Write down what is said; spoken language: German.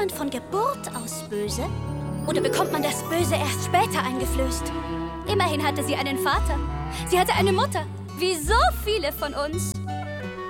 man von Geburt aus böse? Oder bekommt man das Böse erst später eingeflößt? Immerhin hatte sie einen Vater. Sie hatte eine Mutter, wie so viele von uns.